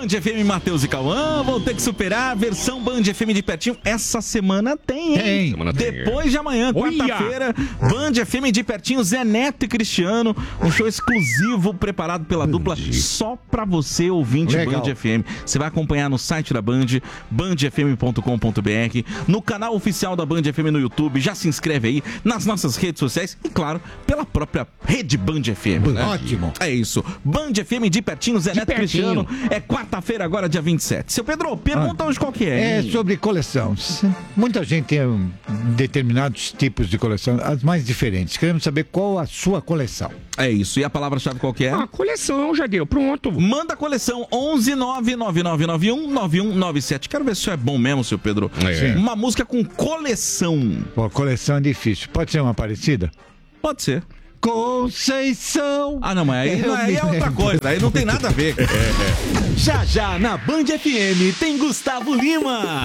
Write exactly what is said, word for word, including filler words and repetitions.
Band F M, Matheus e Cauã, vão ter que superar a versão Band F M de pertinho. Essa semana tem, hein? Tem. Semana tem. Depois de amanhã, quarta-feira, Band F M de pertinho, Zé Neto e Cristiano. Um show exclusivo preparado pela dupla só pra você, ouvinte Legal. Band F M. Você vai acompanhar no site da Band, band f m ponto com ponto b r, no canal oficial da Band F M no YouTube. Já se inscreve aí nas nossas redes sociais e, claro, pela própria rede Band F M. Né? Ótimo. É isso. Band F M de pertinho, Zé Neto e Cristiano. É quarta-feira agora, dia vinte e sete. Seu Pedro, pergunta ah, hoje qual que é. É sobre coleção. Muita gente tem um, determinados tipos de coleção, as mais diferentes. Queremos saber qual a sua coleção. É isso. E a palavra-chave qual que é? Ah, coleção, já deu. Pronto. Manda a coleção onze nove nove nove nove um nove um nove sete. Quero ver se isso é bom mesmo, seu Pedro. É. Uma música com coleção. Pô, coleção é difícil. Pode ser uma parecida? Pode ser. Conceição. Ah, não, mas aí, não, aí é outra coisa. Aí não tem nada a ver. Já já na Band F M tem Gustavo Lima.